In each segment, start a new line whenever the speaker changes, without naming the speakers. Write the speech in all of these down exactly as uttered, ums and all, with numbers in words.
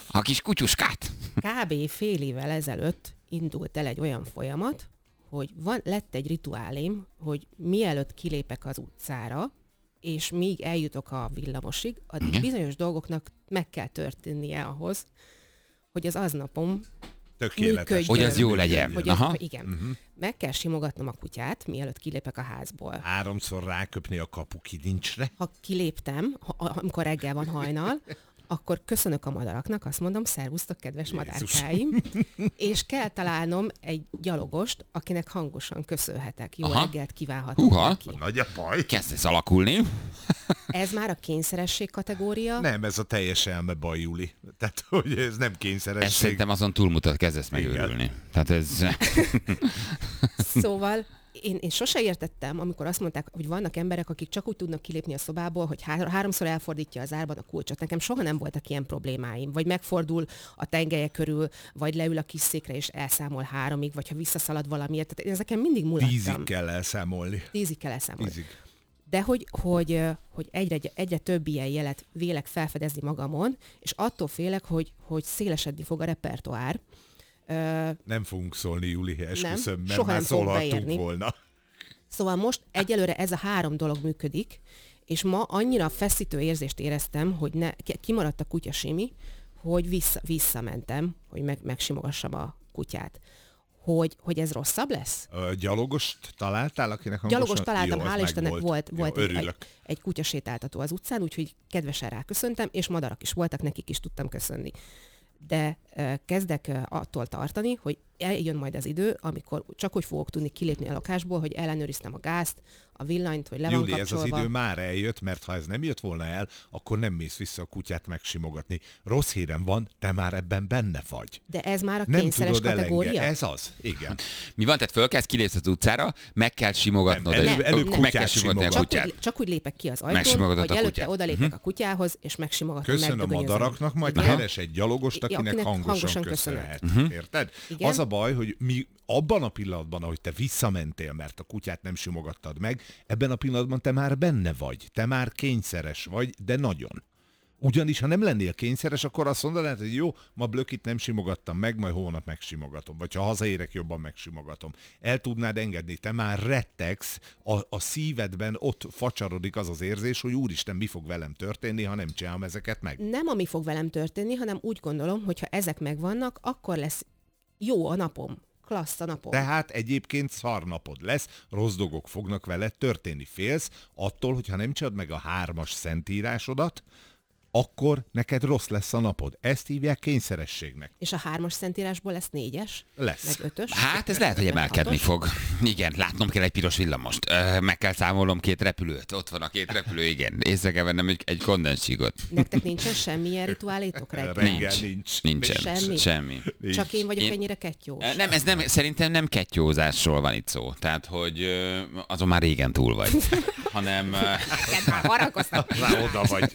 A kis kutyuskát.
Kb. Fél évvel ezelőtt indult el egy olyan folyamat, hogy van, lett egy rituálém, hogy mielőtt kilépek az utcára, és míg eljutok a villamosig, addig
Igen.
bizonyos dolgoknak meg kell történnie ahhoz, hogy az aznapom
Tökéletes.
működjön.
Hogy az jó legyen.
Hogy
Aha.
az, igen. Uh-huh. Meg kell simogatnom a kutyát, mielőtt kilépek a házból.
Háromszor ráköpni a kapukilincsre.
Ha kiléptem, ha, amikor reggel van hajnal, akkor köszönök a madaraknak, azt mondom, szervusztok, kedves
Jézus.
madárkáim, és kell találnom egy gyalogost, akinek hangosan köszönhetek. Jó
Aha.
reggelt kívánhatok
Húha.
neki.
Nagy a baj.
Kezd ez alakulni.
Ez már a kényszeresség kategória.
Nem, ez a teljes elme baj, Juli. Tehát, hogy ez nem
Ez
kényszeresség.
szerintem azon túlmutat, kezdesz megőrülni. Tehát ez...
Szóval én, én sose értettem, amikor azt mondták, hogy vannak emberek, akik csak úgy tudnak kilépni a szobából, hogy há- háromszor elfordítja az árban a kulcsot. Nekem soha nem voltak ilyen problémáim. Vagy megfordul a tengelye körül, vagy leül a kis székre és elszámol háromig, vagy ha visszaszalad valamiért. Tehát én ezeken mindig mulattam.
Tízig kell elszámolni.
Tízig kell elszámolni.
Tízig.
De hogy, hogy, ö, hogy egyre, egyre több ilyen jelet vélek felfedezni magamon, és attól félek, hogy, hogy szélesedni fog a repertoár. Ö,
Nem fogunk szólni, Juli, esküszöm, mert
soha
már
nem fogunk
szólhattunk
beérni.
volna.
Szóval most egyelőre ez a három dolog működik, és ma annyira feszítő érzést éreztem, hogy ne, kimaradt a kutya Simi, hogy vissza, visszamentem, hogy meg, megsimogassam a kutyát. Hogy, hogy ez rosszabb lesz?
A gyalogost találtál, akinek hangosan?
Gyalogos találtam,
Jó, az
hál'
meg
Istennek volt, volt, volt
Jó,
egy, egy,
örülök.
egy kutyasétáltató az utcán, úgyhogy kedvesen ráköszöntem, és madarak is voltak, nekik is tudtam köszönni. De uh, kezdek uh, attól tartani, hogy eljön majd az idő, amikor csak úgy fogok tudni kilépni a lakásból, hogy ellenőriztem a gázt, a villanyt, hogy le van
Júli, ez az
kapcsolva.
idő már eljött, mert ha ez nem jött volna el, akkor nem mész vissza a kutyát megsimogatni. Rossz hírem van, te már ebben benne vagy.
De ez már a
Nem
kényszeres
tudod
kategória?
elenge. Ez az, igen.
Mi van, tehát fölkelsz, kilépsz az utcára, meg kell simogatnod.
Nem,
a-
előbb- előbb
meg kell
kutyát
simogatni a
simogat.
Csak
kutyát.
úgy, csak úgy lépek ki az ajtón,
Megsimogatod
hogy
a
előtte
kutyát.
odalépek uh-huh. a kutyához, és megsimogatom,
Köszönöm a
megdögönyözöm.
madaraknak, majd
Igen.
keres egy gyalogost, akinek,
akinek
hangosan,
hangosan
köszönhet.
köszönhet.
Uh-huh. Érted?
Igen.
Az a baj, hogy mi abban a pillanatban, ahogy te visszamentél, mert a kutyát nem simogattad meg, ebben a pillanatban te már benne vagy. Te már kényszeres vagy, de nagyon. Ugyanis, ha nem lennél kényszeres, akkor azt mondanád, hogy jó, ma Blökit nem simogattam meg, majd hónap megsimogatom. Vagy ha hazaérek, jobban megsimogatom. El tudnád engedni, te már rettegsz, a, a szívedben ott facsarodik az az érzés, hogy úristen, mi fog velem történni, ha nem csinálom ezeket meg.
Nem ami fog velem történni, hanem úgy gondolom, hogy ha ezek megvannak, akkor lesz jó a napom. Klassz a napom.
Tehát egyébként szarnapod lesz, rossz dolgok fognak veled történni. Félsz attól, hogyha nem csinálod meg a hármas szentírásodat, akkor neked rossz lesz a napod. Ezt hívják kényszerességnek.
És a hármas szentírásból lesz négyes?
Lesz.
Meg ötös?
Hát ez lehet, hogy emelkedni
Hatos?
fog. Igen, látnom kell egy piros villamost. Ö, Meg kell számolnom két repülőt. Ott van a két repülő, igen. Észre kell vennem egy, egy kondensígot.
Nektek nincsen semmilyen rituálétok reggel?
Reggel nincs.
Nincsen.
Semmi?
Semmi.
Nincs.
Csak én vagyok
Én-
ennyire kettyós.
Ö, Nem, ez nem, szerintem nem kettyózásról van itt szó. Tehát, hogy ö, azon már régen túl vagy. Hanem... ö,
Neked már harakoztam.
Rá oda vagy.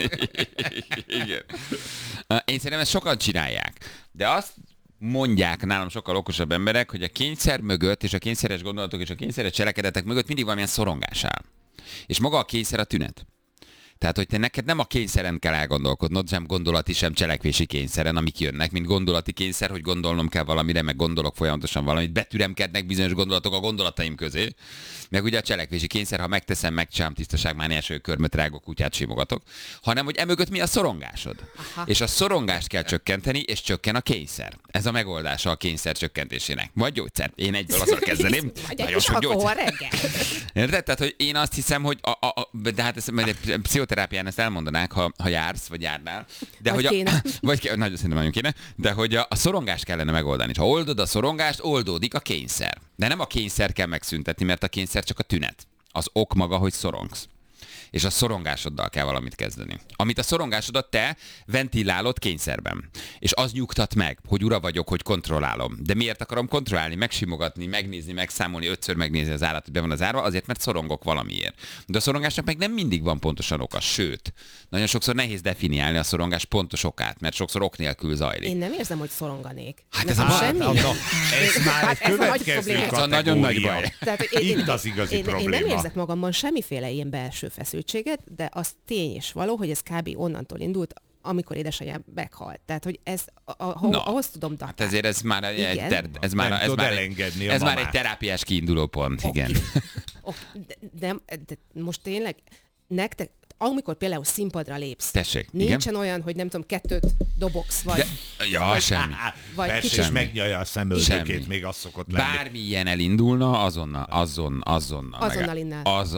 Igen. Én szerintem ezt sokan csinálják. De azt mondják nálam sokkal okosabb emberek, hogy a kényszer mögött, és a kényszeres gondolatok, és a kényszeres cselekedetek mögött mindig valamilyen szorongás áll. És maga a kényszer a tünet. Tehát, hogy te neked nem a kényszeren kell elgondolkodnod, sem gondolati, sem cselekvési kényszeren, amik jönnek, mint gondolati kényszer, hogy gondolnom kell valamire, meg gondolok folyamatosan valamit, betüremkednek bizonyos gondolatok a gondolataim közé. Meg ugye a cselekvési kényszer, ha megteszem, megcsinálom tisztaságmániás, hogy körmöt rágok, kutyát simogatok, hanem hogy emögött mi a szorongásod.
Aha.
És a szorongást kell csökkenteni, és csökken a kényszer. Ez a megoldása a kényszer csökkentésének. Vagy gyógyszer. Én egyből azzal kezdeném.
Vagy egy
Nagyon
kis
sok
alkohol
gyógyszer.
reggel.
Érted? Tehát, hogy én azt hiszem, hogy a, a, a, de hát ezt majd egy pszichoterápián ezt elmondanák, ha, ha jársz, vagy járnál. De
Vagy
hogy
kéne.
A, vagy ké- nagyon szerintem nagyon kéne, de hogy a, a szorongást kellene megoldani. Ha oldod a szorongást, oldódik a kényszer. De nem a kényszer kell megszüntetni, mert a kényszer csak a tünet. Az ok maga, hogy szorongsz. És a szorongásoddal kell valamit kezdeni. Amit a szorongásodat te ventilálod kényszerben. És az nyugtat meg, hogy ura vagyok, hogy kontrollálom. De miért akarom kontrollálni, megsimogatni, megnézni, megszámolni, ötször megnézni az állat, hogy be van az árva? Azért, mert szorongok valamiért. De a szorongásnak meg nem mindig van pontosan oka. Sőt, nagyon sokszor nehéz definiálni a szorongás pontos okát, mert sokszor ok nélkül zajlik.
Én nem érzem, hogy szoronganék.
Hát ez
Nekem
a baj.
semmi.
Na, na, ez már
Hát
egy
ez a nagy
következő
probléma.
Ez a nagyon nagy
kategória.
baj.
Tehát, hogy én,
Itt az igazi
én, én nem
probléma.
érzek magamban semmiféle ilyen belső feszültséget, de az tény és való, hogy ez kb. Onnantól indult, amikor édesanyám meghalt. Tehát, hogy ez, a, a,
Na,
ahhoz tudom datálni.
Hát ezért ez már egy,
Igen.
ter- ez már,
Nem
ez
tudod
már,
elengedni a
ez már egy
mamát.
terápiás kiinduló pont, igen.
Ok, de, de, de most tényleg, nektek, amikor például színpadra lépsz,
Tessék,
nincsen
igen?
olyan, hogy nem tudom, kettőt dobogsz, vagy...
De, ja, semmi.
Vagy
Persze,
kicsit-
és megnyalja a szemöldökét,
Semmi.
még az szokott lenni.
Bármi ilyen elindulna, azonnal, azon, azonnal.
Azonnal
meg,
innál.
Az,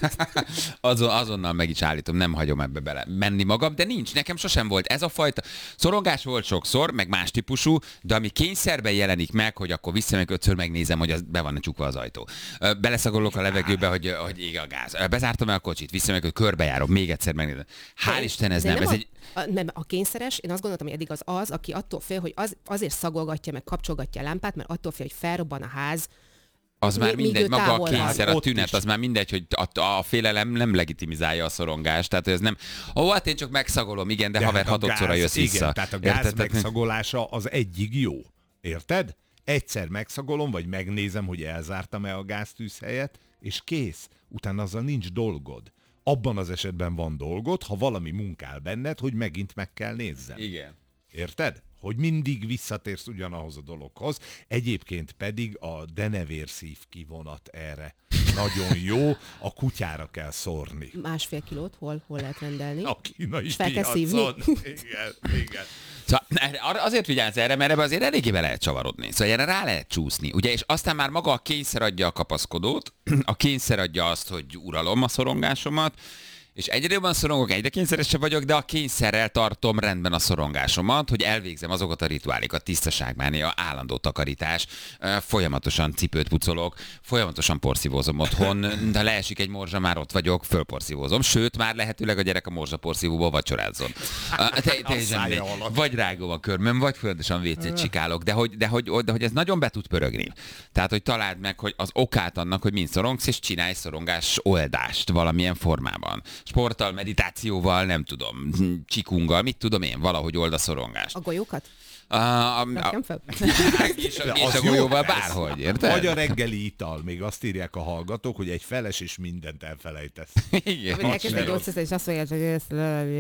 azon, azonnal meg is állítom, nem hagyom ebbe bele menni magam, de nincs, nekem sosem volt ez a fajta. Szorongás volt sokszor, meg más típusú, de ami kényszerben jelenik meg, hogy akkor visszamegyek ötször megnézem, hogy az be van csukva az ajtó. Ö, Beleszagolok a levegőbe, hogy, hogy ég a gáz. Ö, Bezártam el a kocsit, visszamegyek, hogy körbejárom, még egyszer megnézem. Hál'
De-
Isten ez
de
nem, ez
a,
egy...
a, nem, a kényszeres, én azt gondoltam, hogy eddig az az, aki attól fél, hogy az, azért szagolgatja, meg kapcsolgatja a lámpát, mert attól fél, hogy felrobban a ház.
Az már
Míg- míg
mindegy,
ő
maga a
távol van.
kényszer,
Hát
a
ott
tünet,
is.
az már mindegy, hogy a, a félelem nem legitimizálja a szorongást, tehát ez nem, ó, hát én csak megszagolom, igen, de, de haver
hát a
hatodszorra
gáz-
jössz vissza.
Igen, tehát a gáz
Érted? Tehát-
megszagolása az egyig jó. Érted? Egyszer megszagolom, vagy megnézem, hogy elzártam-e a gáztűzhelyet, és kész. Utána azzal nincs dolgod. Abban az esetben van dolgod, ha valami munkál benned, hogy megint meg kell nézzem.
Igen.
Érted? Hogy mindig visszatérsz ugyanahoz a dologhoz. Egyébként pedig a denevérszív kivonat erre nagyon jó, a kutyára kell szórni.
Másfél kilót hol, hol lehet rendelni?
A kínai
És fel kell
piacon.
szívni.
Igen, igen.
Szóval erre- arra- azért vigyázz erre, mert ebbe azért eléggé be lehet csavarodni. Szóval erre rá lehet csúszni. Ugye, és aztán már maga a kényszer adja a kapaszkodót, a kényszer adja azt, hogy uralom a szorongásomat, és egyre jobban szorongok, egyre kényszeresebb vagyok, de a kényszerrel tartom rendben a szorongásomat, hogy elvégzem azokat a rituálékat, tisztaságmánia, állandó takarítás, ö, folyamatosan cipőt pucolok, folyamatosan porszívózom otthon, de leesik egy morzsa, már ott vagyok, fölporszívózom, sőt, már lehetőleg a gyerek a morzsa porszívóból vacsorázzon. Ö, te- Teljesen
szája
mindegy.
alatt.
Vagy rágom a körmöm, vagy folyamatosan vécét csikálok, de hogy, de, hogy, de hogy ez nagyon be tud pörögni. Tehát, hogy találd meg, hogy az okát annak, hogy mind szorongsz, és csinálj szorongás oldást valamilyen formában. Sporttal, meditációval, nem tudom, csikunggal, mit tudom én, valahogy old a szorongást.
A golyókat?
A, a, a,
Rakjam fel?
és a,
De
és
az
a
jó
golyóval
lesz.
bárhogy, érted?
Vagy a reggeli ital, még azt írják a hallgatók, hogy egy feles és mindent elfelejtesz.
Igen.
Vagy elkezd egy gyógyszerzet, és azt mondja, hogy ezt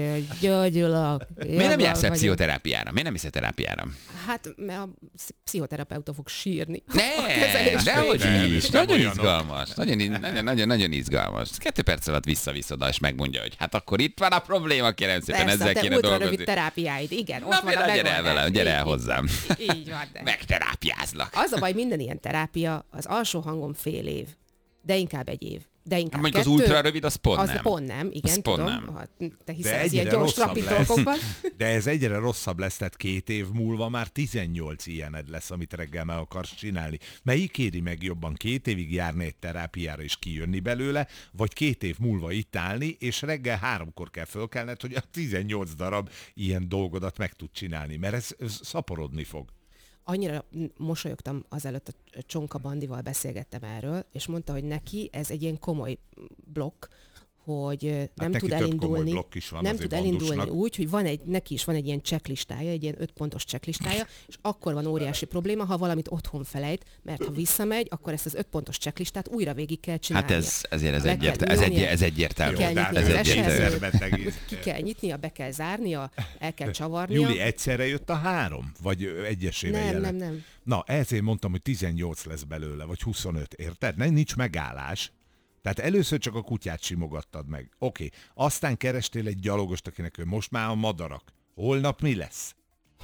gyógyulok.
Miért nem jársz el pszichoterápiára? Miért nem mész el terápiára?
Hát, mert a psz- pszichoterapeuta fog sírni. A
Ne,
kezelés
de hogy
végén.
is,
nem
nagyon
olyanok.
izgalmas, nagyon, iz- nagyon, nagyon, nagyon izgalmas. Kettő perc alatt visszavisz oda, és megmondja, hogy hát akkor itt van a probléma, kérem szépen,
Persze,
ezzel
te
kéne
ultra rövid
dolgozni.
terápiáid, igen, ott
Na,
van a
például gyere el
megoldás.
velem, gyere el
Így-
hozzám.
Így van, de.
Megterápiázlak.
Az a baj, minden ilyen terápia, az alsó hangon fél év, de inkább egy év. De inkább
Mondjuk az
kettő,
ultra rövid, az pont
az
nem.
pont nem, igen,
Az pont
tudom.
nem.
Ha te
De
hiszel az ilyen
egyre
gyors
rosszabb lesz.
rapidolgokban.
De ez egyre rosszabb lesz, tehát két év múlva már tizennyolc ilyened lesz, amit reggel meg akarsz csinálni. Melyik éri meg jobban, két évig járni egy terápiára és kijönni belőle, vagy két év múlva itt állni, és reggel háromkor kell fölkelned, hogy a tizennyolc darab ilyen dolgodat meg tud csinálni, mert ez, ez szaporodni fog.
Annyira mosolyogtam azelőtt, a Csonka Bandival beszélgettem erről, és mondta, hogy neki ez egy ilyen komoly blokk, hogy ö, nem
neki
tud
több komoly
elindulni,
blokk is van
nem
azért
tud elindulni
Bandusnak.
úgy, hogy van egy, neki is van egy ilyen checklistája, egy ilyen öt pontos checklistája, és akkor van óriási probléma, ha valamit otthon felejt, mert ha visszamegy, akkor ezt az öt pontos checklistát újra végig kell
Hát
csinálnia.
ez, ezért ez,
Le
egyért,
kell
ez, egy,
ülnie,
ez egyértelmű.
ki kell
de hát
nyitni
Ez
az
egyértelmű.
esernyőt,
ezerbetegít.
ki kell nyitnia, be kell zárnia, el kell csavarnia.
Júli, egyszerre jött a három? Vagy ö, egyesével
Nem,
jelent?
nem, nem.
Na, ezért mondtam, hogy tizennyolc lesz belőle, vagy huszonöt, érted? Nem, nincs megállás. Tehát először csak a kutyát simogattad meg. Oké, okay. Aztán kerestél egy gyalogost, akinek ő most már a madarak. Holnap mi lesz?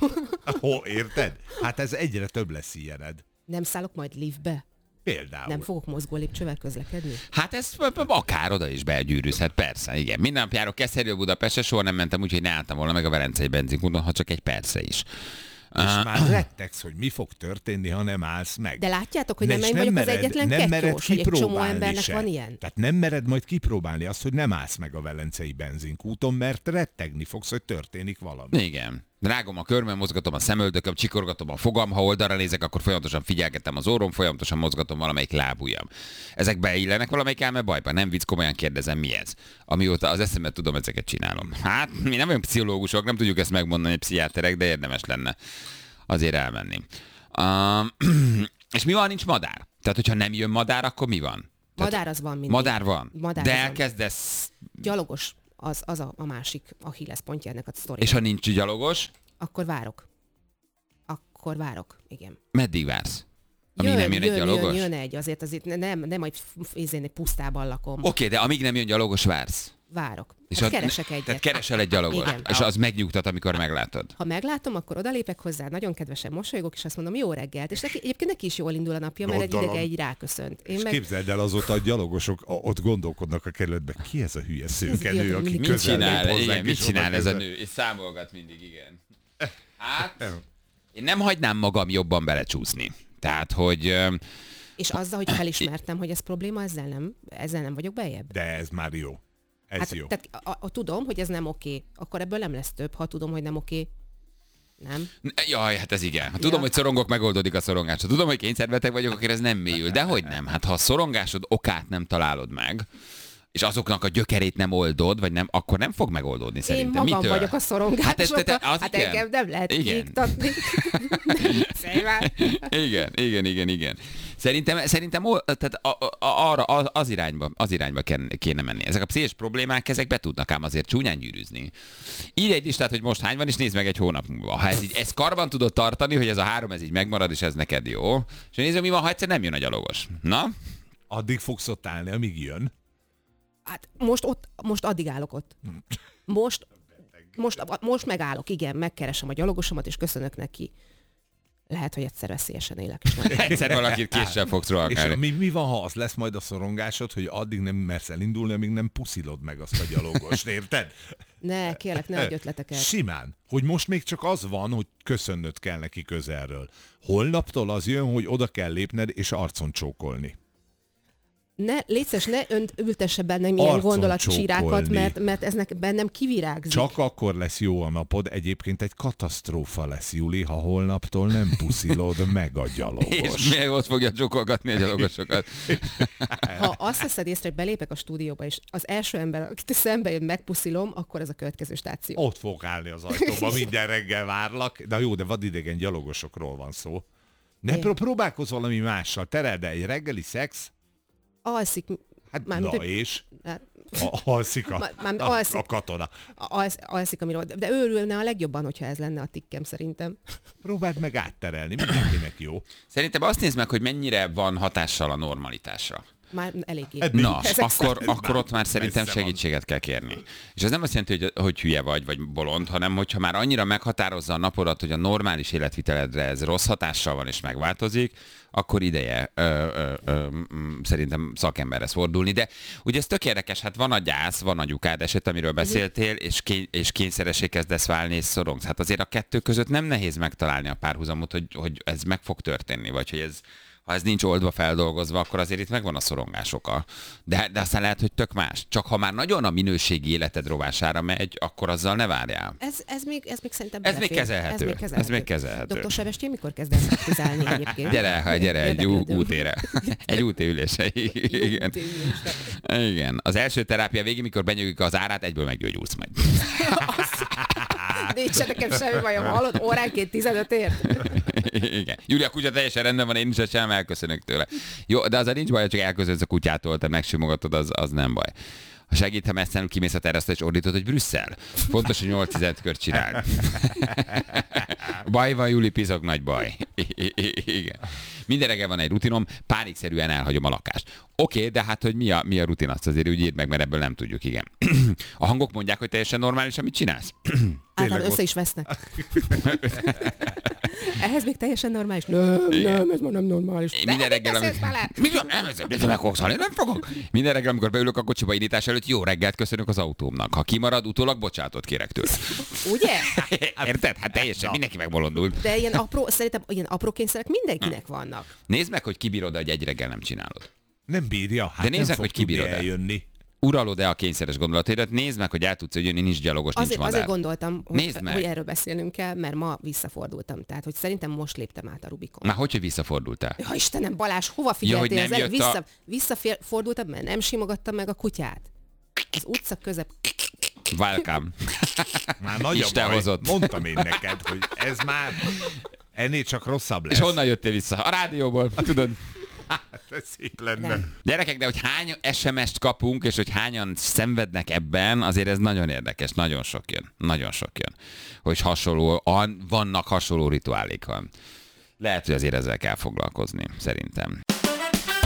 Hol, érted? Hát ez egyre több lesz ilyened.
Nem szállok majd liftbe?
Például.
Nem fogok mozgó lépcsővel közlekedni?
Hát ez p- p- akár oda is belgyűrűzhet, persze, igen. Minden nap járok Keszthelyről Budapestre, soha nem mentem úgy, hogy ne álltam volna meg a Velencei benzinkúton, ha csak egy percre is.
És már rettegsz, hogy mi fog történni, ha nem állsz meg.
De látjátok, hogy
Ne-
nem
és
én vagyok
mered,
az egyetlen
nem mered
kettyós, hogy egy csomó
kipróbálni
embernek
se.
van ilyen?
Tehát nem mered majd kipróbálni azt, hogy nem állsz meg a Velencei benzinkúton, mert rettegni fogsz, hogy történik valami.
Igen. Rágom a körmöm, mozgatom a szemöldököm, csikorgatom a fogam, ha oldalra nézek, akkor folyamatosan figyelgetem az orrom, folyamatosan mozgatom valamelyik lábujjam. Ezek beillenek valamelyik elme bajban? Nem vicc, komolyan kérdezem, mi ez? Amióta az eszemet tudom, ezeket csinálom. Hát, mi nem olyan pszichológusok, nem tudjuk ezt megmondani, pszichiáterek, de érdemes lenne azért elmenni. Uh, és mi van, nincs madár? Tehát, hogyha nem jön madár, akkor mi van? Tehát
Madár az van mindig.
madár van,
Madár
de
az van.
elkezdesz...
Gyalogos az, az a, a másik Achilles pontja ennek a sztorinak.
És ha nincs gyalogos,
Akkor várok. Akkor várok, igen.
meddig vársz? Amíg nem jön egy gyalogos?
Jön, jön egy, azért azért nem, nem egy, egy pusztában lakom.
Oké, okay, de amíg nem jön gyalogos, vársz.
Várok.
És
És
a,
keresek egyet.
Tehát keresel egy gyalogos,
Igen.
és az megnyugtat, amikor meglátod.
Ha meglátom, akkor odalépek hozzá, nagyon kedvesen mosolygok, és azt mondom, jó reggelt. És neki, egyébként neki is jól indul a napja, mert egy
Oldalon.
idege egy ráköszönt. Én
És
meg...
képzeld el, azóta a gyalogosok a- ott gondolkodnak a kerületben, ki ez a hülye szőkenő,
Ez
aki
mit
Mit
közel
csinál,
lép hozzánk,
igen, mit
és
csinál
oda
ez a
közel.
nő? És számolgat mindig, igen. Hát, én nem hagynám magam jobban belecsúszni. Tehát, hogy... öm,
És azzal, hogy felismertem, hogy ez probléma, ezzel nem, ezzel nem vagyok bejebb.
De ez már jó. Ez
Hát,
jó.
tehát a, a, tudom, hogy ez nem oké, akkor ebből nem lesz több, ha tudom, hogy nem oké. Nem?
Jaj, hát ez igen. Ha tudom,
Ja.
hogy szorongok, megoldódik a szorongás. Ha tudom, hogy kényszerbeteg vagyok, akkor ez nem mélyül. De hogy nem? Hát ha a szorongásod okát nem találod meg, és azoknak a gyökerét nem oldod, vagy nem, akkor nem fog megoldódni szerintem.
Én magam
Mitől?
vagyok a szorongás.
Hát, ez, te, te, az
hát
igen.
engem nem lehet
Igen.
kiiktatni.
Igen, igen, igen, igen. Szerintem, szerintem o- tehát a, a, arra, az, az irányba, az irányba ken- kéne menni. Ezek a pszichés problémák, ezek be tudnak ám azért csúnyán gyűrűzni. Írj egy listát, hogy most hány van, és nézd meg egy hónap múlva. Ha ez így, ezt karban tudod tartani, hogy ez a három, ez így megmarad, és ez neked jó. És nézzük, mi van, ha egyszer nem jön a gyalogos. Na?
Addig fogsz ott állni, amíg jön.
Hát most, ott, most addig állok ott. Most, most, most megállok, igen, megkeresem a gyalogosomat, és köszönök neki. Lehet, hogy egyszer veszélyesen élek. És nem.
Egyszer valakit késsel fogsz
És
rohangálni.
mi, mi van, ha az lesz majd a szorongásod, hogy addig nem mersz elindulni, amíg nem puszilod meg azt a gyalogost, érted?
Ne, kérlek, ne adj ötleteket.
Simán. Hogy most még csak az van, hogy köszönnöd kell neki közelről. Holnaptól az jön, hogy oda kell lépned és arcon csókolni.
Ne, létszes, ne önt, ültesse bennem ilyen
Arcon
gondolatcsírákat,
csókolni.
mert, mert ez nek, bennem kivirágzik.
Csak akkor lesz jó a napod, egyébként egy katasztrófa lesz, Juli, ha holnaptól nem puszilod meg a
És
gyalogos.
még ott fogja csokolgatni a gyalogosokat.
Ha azt veszed észre, hogy belépek a stúdióba, és az első ember, akit szembe jön, megpuszilom, akkor ez a következő stáció.
Ott fog állni az ajtóba, minden reggel várlak. De jó, de vadidegen gyalogosokról van szó. Ne
Én-
pró- próbálkozz valami mással. Tereld el egy reggeli szex,
Alszik,
hát
mármint,
na
hogy-
és
hát,
a, alszik, a,
Már- már
a,
alszik.
a katona.
alsz, alszik, amiről, de ő örülne a legjobban, hogyha ez lenne a tikkem szerintem.
Próbáld meg átterelni, mindenkinek jó.
Szerintem azt nézd meg, hogy mennyire van hatással a normalitásra.
Már eléggé.
Eddig.
Na,
Ezek
akkor,
ez
akkor
már
ott már szerintem
messze van.
segítséget kell kérni. És ez nem azt jelenti, hogy, hogy hülye vagy, vagy bolond, hanem hogyha már annyira meghatározza a napodat, hogy a normális életviteledre ez rossz hatással van és megváltozik, akkor ideje ö, ö, ö, m, szerintem szakemberhez fordulni. De ugye ez tök érdekes, hát van a gyász, van a nyukád eset, amiről beszéltél, és, kény, és kényszeressé kezdesz válni, és szorongsz. Hát azért a kettő között nem nehéz megtalálni a párhuzamot, hogy, hogy ez meg fog történni, vagy hogy ez ha ez nincs oldva, feldolgozva, akkor azért itt megvan a szorongás oka. De, de aztán lehet, hogy tök más. Csak ha már nagyon a minőségi életed rovására megy, akkor azzal ne várjál.
Ez, ez, még, ez még szerintem
Ez még
belefér.
kezelhető.
Ez még kezelhető.
Ez még kezelhető.
doktor Sebestyén mikor kezd el praktizálni egyébként?
Gyere, ha gyere, egy ú-
Érdeklődöm.
útére. Egy útéülésre. Igen. Igen. Az első terápia végén, mikor benyögik az árát, egyből meggyógyulsz majd.
Nincs nekem semmi bajom, hallod? Óránként tizenöt ért.
Igen. Júlia, a kutya teljesen rendben van, én is sem elköszönök tőle. Jó, de az a nincs baj, csak elköszönsz a kutyától, te megsimogatod, az, az nem baj. Ha segít, ha messzenül kimész a teraszra, és ordítod, hogy Brüsszel. Fontos, hogy nyolc kört csinál. Baj van, Júli, pizog, nagy baj. Igen. Minden reggel van egy rutinom, pánikszerűen elhagyom a lakást. Oké, okay, de hát, hogy mi a, mi a rutin, azt azért úgy írd meg, mert ebből nem tudjuk, igen. A hangok mondják, hogy teljesen normális, amit csinálsz?
Általán
ott-
össze is vesznek. Ehhez még teljesen normális? Nem, nem, ez már nem normális. De
Minden
mit
reggel,
beszélsz
ami...
vele?
Mi van? Nem, ez nem meg fogsz halni, nem fogok. Minden reggel, amikor beülök a kocsiba indítás előtt, jó reggelt köszönök az autómnak. Ha kimarad, utólag bocsánatot kérek tőle.
Ugye?
Érted? Hát teljesen, mindenki megbolondult.
De ilyen apró, szerintem ilyen apró kényszerek mindenkinek vannak.
Nézd meg, hogy kibírod, hogy egy reggel nem csinálod.
Nem bírja, hát
De nézd
nem
meg,
fog
hogy
tudni
kibírod-e.
eljönni.
Uralod-e a kényszeres gondolataidat? Nézd meg, hogy el tudsz jönni, nincs gyalogos, nincs
Azért,
madár.
azért gondoltam, hogy,
Nézd meg.
hogy erről beszélnünk kell, mert ma visszafordultam. Tehát, hogy szerintem most léptem át a Rubikon.
Már hogy, hogy visszafordultál?
Ja, Istenem, Balázs, hova
Ja, hogy
figyeltél?
nem
Ez-
jött
Vissza,
a-
Visszafordultam, mert nem simogattam meg a kutyát. Az utca közep.
Welcome.
Már nagy a
Isten
baj.
hozott.
Mondtam én neked, hogy ez már ennél csak rosszabb lesz.
És honnan jöttél vissza? A rádióból, tudod?
Ez szép lenne.
Gyerekek, de hogy hány es em est kapunk, és hogy hányan szenvednek ebben, azért ez nagyon érdekes, nagyon sok jön. Nagyon sok jön. Hogy hasonlóan, vannak hasonló rituálék. Lehet, hogy azért ezzel kell foglalkozni, szerintem.